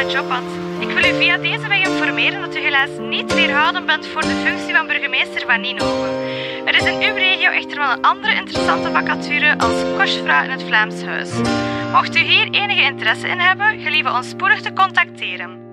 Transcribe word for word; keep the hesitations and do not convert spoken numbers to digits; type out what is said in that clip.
mooie job, want ik wil u via deze weg informeren dat u helaas niet weerhouden bent voor de functie van burgemeester van Ninove. Er is in uw regio echter wel een andere interessante vacature als kostvrouw in het Vlaams Huis. Mocht u hier enige interesse in hebben, gelieve ons spoedig te contacteren.